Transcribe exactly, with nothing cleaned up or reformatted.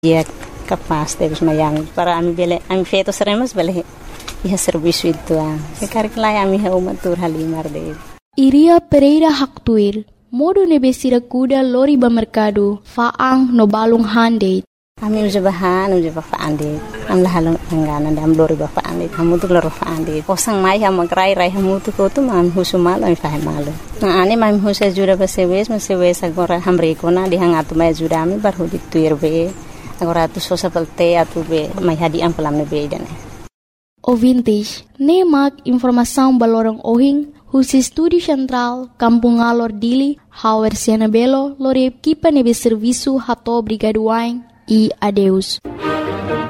Dia capaz de mayang para ami bele ami feto seremos bele ia serviço itu ah. Sekarang lá ami ha umatur halimar de. Iria Pereira Haktuil, modo nebesira kuda lori ba mercado, faang no balong hande. Ami uja bahan uja ba faande. Am lahalong angganan dam lori ba faande. Hamu tu lori faande. Kosang mai ha magrai rai hamu tu ko tu mam husumal ami fahe malu. Na ane mam husa jura ba sewes ma sewes agora hamre ko na dihangatu mai jura ami bar hudi tuirbe. Agora tu sosa pelte atu be mai hadi am pelam ne be dane. O vintage, ne mag informação balorong ohing, husi Estúdio Central, Kampung Alor Dili, Hauer Siena Belo, lore equipa nebe serviço hato brigaduain e adeus.